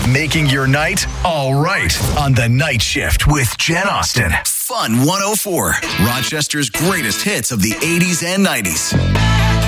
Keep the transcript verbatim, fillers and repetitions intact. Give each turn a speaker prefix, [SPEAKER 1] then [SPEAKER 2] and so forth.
[SPEAKER 1] Making your night all right on The Night Shift with Jen Austen.
[SPEAKER 2] Fun one oh four, Rochester's greatest hits of the eighties and nineties.